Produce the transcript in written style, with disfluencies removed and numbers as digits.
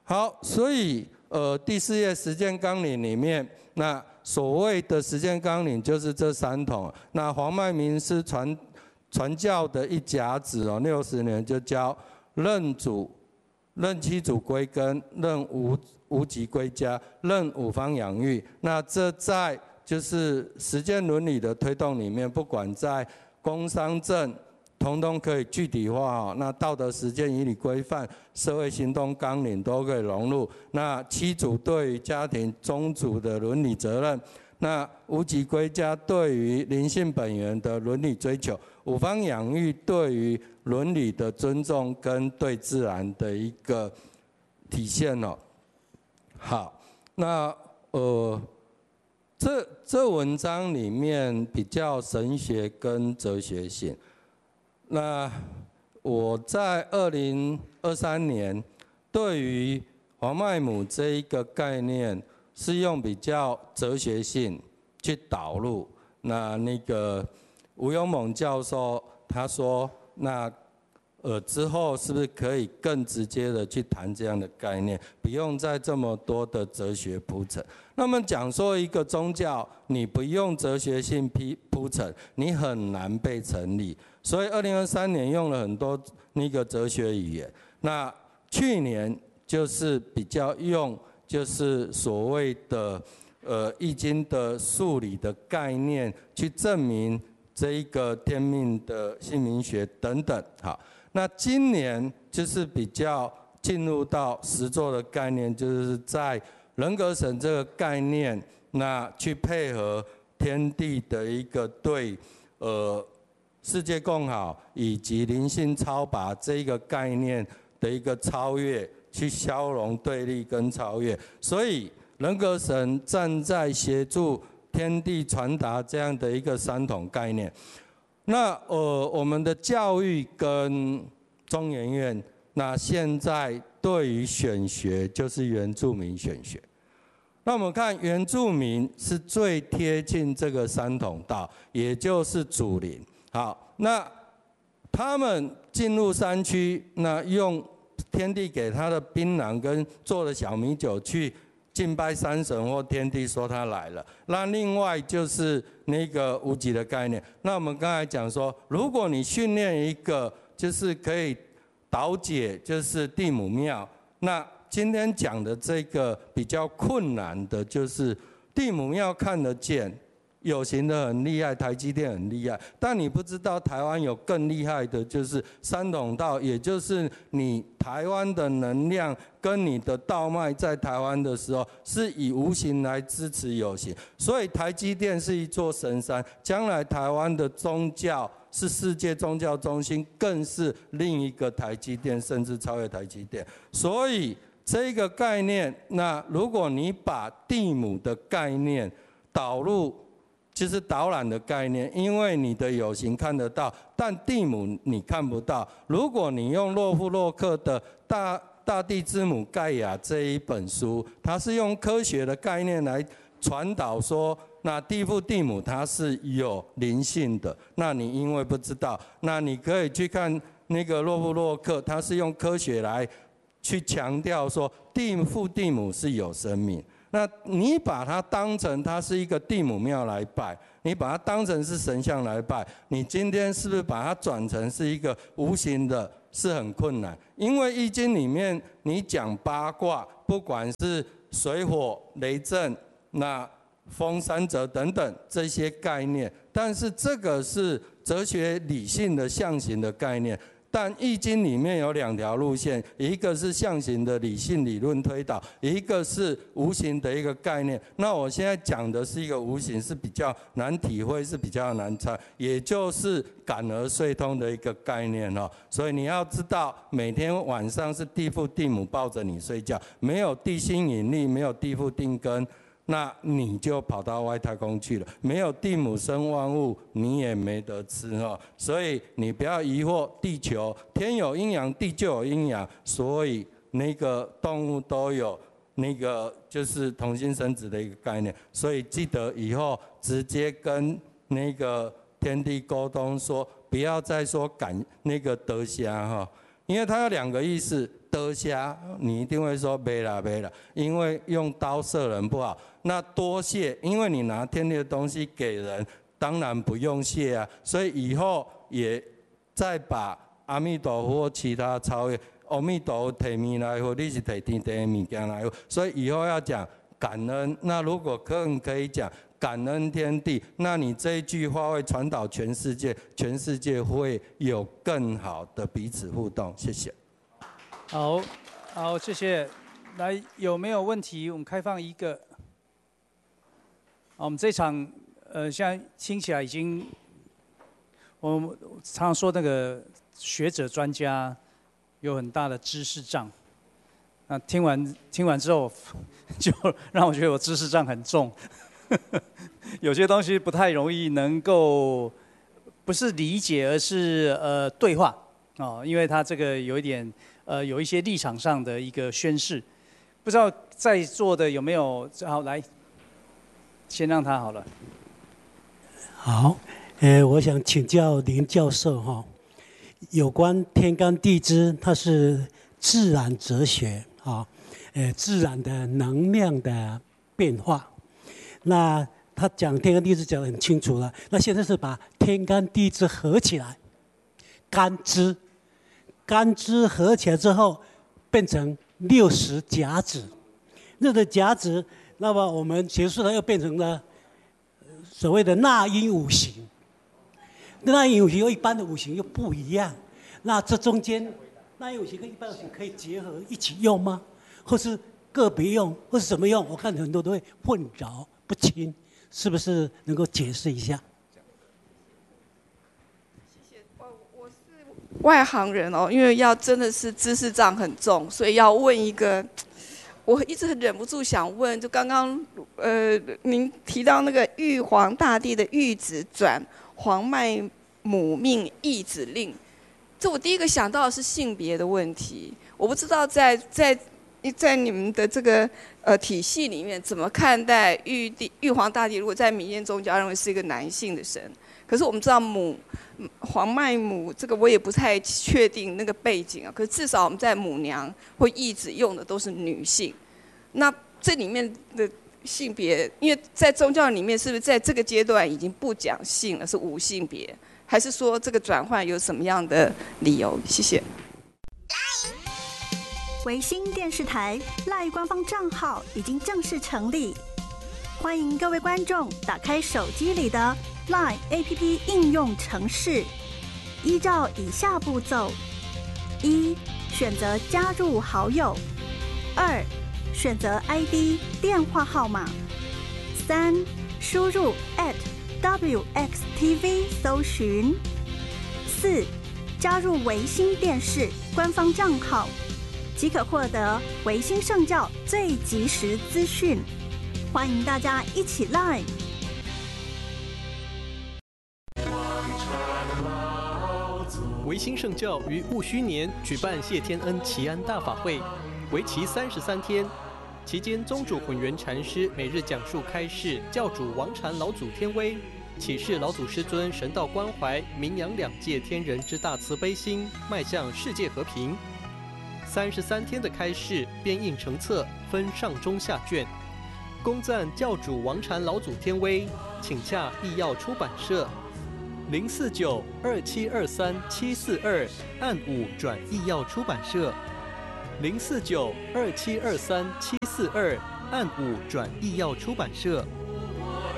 好，所以第4页实践纲领里面，那所谓的实践纲领就是这3统。那黄迈明是传教的一甲子哦，60年就教任妻主归根，任无极归家，任五方养育。那这在就是实践伦理的推动里面，不管在工商政，统统可以具体化哦。那道德实践、以礼规范、社会行动纲领都可以融入。那妻主对于家庭宗主的伦理责任，那无极归家对于灵性本源的伦理追求，五方养育对于伦理的尊重跟对自然的一个体现哦。好，那这文章里面比较神学跟哲学性。那我在2023年对于黄迈姆这一个概念是用比较哲学性去导入。那个吴永猛教授他说，那之后是不是可以更直接的去谈这样的概念，不用再这么多的哲学铺陈。那么讲说一个宗教，你不用哲学性铺陈，你很难被成立。所以2023年用了很多那个哲学语言。那去年就是比较用就是所谓的易经的数理的概念去证明这一个天命的姓名学等等。好，那今年就是比较进入到实作的概念，就是在人格神这个概念，那去配合天地的一个对世界共好以及灵性超拔这一个概念的一个超越，去消融对立跟超越。所以人格神站在协助天地传达这样的一个3统概念。那我们的教育跟中研院，那现在对于选学就是原住民选学。那我们看原住民是最贴近这个3统道，也就是祖灵。好，那他们进入山区，那用天地给他的槟榔跟做的小米酒去敬拜山神或天地，说他来了。那另外就是那个无极的概念。那我们刚才讲说，如果你训练一个就是可以导解，就是地母庙。那今天讲的这个比较困难的就是地母庙看得见。有形的很厉害，台积电很厉害，但你不知道台湾有更厉害的，就是3统道，也就是你台湾的能量跟你的道脉在台湾的时候，是以无形来支持有形。所以台积电是一座神山，将来台湾的宗教是世界宗教中心，更是另一个台积电，甚至超越台积电。所以这个概念，那如果你把地母的概念导入，就是导览的概念，因为你的有形看得到，但地母你看不到。如果你用洛夫洛克的大地之母盖亚这一本书，它是用科学的概念来传导说，那地父地母它是有灵性的。那你因为不知道，那你可以去看那个洛夫洛克，他是用科学来去强调说，地父地母是有生命。那你把它当成它是一个地母庙来拜，你把它当成是神像来拜，你今天是不是把它转成是一个无形的，是很困难。因为易经里面你讲八卦，不管是水火雷震、那风三泽等等这些概念，但是这个是哲学理性的象形的概念。但易经里面有2条路线，一个是象形的理性理论推导，一个是无形的一个概念。那我现在讲的是一个无形，是比较难体会，是比较难猜，也就是感而遂通的一个概念哦。所以你要知道，每天晚上是地父地母抱着你睡觉，没有地心引力，没有地父定根，那你就跑到外太空去了。没有地母生万物，你也没得吃哦。所以你不要疑惑，地球天有阴阳，地就有阴阳，所以那个动物都有那个就是同心生子的一个概念。所以记得以后直接跟那个天地沟通说，不要再说感那个德虾哈，因为它有2个意思， 得虾，你一定会说没啦，因为用刀射人不好。那多谢，因为你拿天地的东西给人，当然不用谢啊。所以以后也再把阿弥陀佛或其他超越，阿弥陀佛提米来佛，你是提天地的物件来佛，所以以后要讲感恩。那如果可以讲感恩天地，那你这一句话会传导全世界，全世界会有更好的彼此互动。谢谢。 好，谢谢。来，有没有问题？我们开放一个。我们这场现在听起来已经，我们常常说那个学者专家有很大的知识障。那听完之后，就让我觉得我知识障很重，有些东西不太容易能够不是理解，而是对话因为他这个有一点有一些立场上的一个宣示，不知道在座的有没有好来。先让他好了。 好，我想请教林教授哈，有关天干地支，它是自然哲学啊，自然的能量的变化。那他讲天干地支讲得很清楚了，那现在是把天干地支合起来，干支合起来之后，变成60甲子，60甲子。那么我们学术呢又变成了所谓的纳音五行，纳音五行和一般的五行又不一样。那这中间纳音五行跟一般五行可以结合一起用吗？或是个别用，或是怎么用？我看很多都会混淆不清，是不是能够解释一下？ 谢谢，我是外行人因为真的是知识障很重，所以要问一个。我一直忍不住想问，就刚刚您提到那个玉皇大帝的玉旨转黄脉母命义旨令，这我第一个想到的是性别的问题。我不知道在你们的这个体系里面怎么看待玉皇大帝？如果在民间宗教认为是一个男性的神，可是我们知道黄脉母这个我也不太确定那个背景啊。可是至少我们在母娘或义旨用的都是女性，那这里面的性别，因为在宗教里面是不是在这个阶段已经不讲性了，是无性别，还是说这个转换有什么样的理由？谢谢。 维新电视台 LINE 官方账号已经正式成立，欢迎各位观众打开手机里的 LINE APP 应用程式，依照以下步骤：1. 选择加入好友；2. 选择 ID 电话号码；3. 输入 @WXTV 搜寻；4. 加入维新电视官方账号，即可获得维新圣教最及时资讯。欢迎大家一起 LINE。 维新圣教于戊戌年举办谢天恩祈安大法会，为期33天。期间，宗主混元禅师每日讲述开示教主王禅老祖天威，启示老祖师尊神道关怀、名扬两界天人之大慈悲心，迈向世界和平。33天的开示编印成册，分上中下卷，恭赞教主王禅老祖天威，请洽义耀出版社049-2723-742按5转义耀出版社049-2723-742按5转义耀出版社。